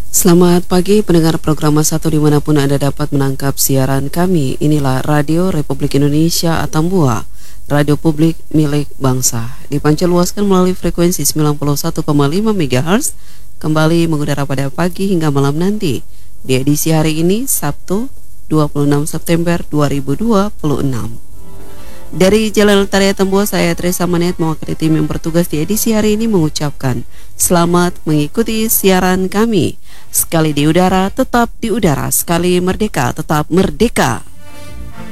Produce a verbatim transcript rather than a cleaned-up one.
Selamat pagi pendengar program satu dimanapun Anda dapat menangkap siaran kami. Inilah Radio Republik Indonesia Atambua, radio publik milik bangsa. Dipancarluaskan melalui frekuensi sembilan puluh satu koma lima megahertz, kembali mengudara pada pagi hingga malam nanti. Di edisi hari ini, Sabtu dua puluh enam September dua ribu dua puluh enam. Dari Jalan Lentari Atambua, saya Teresa Manet mewakili tim yang bertugas di edisi hari ini mengucapkan selamat mengikuti siaran kami. Sekali di udara, tetap di udara. Sekali merdeka, tetap merdeka.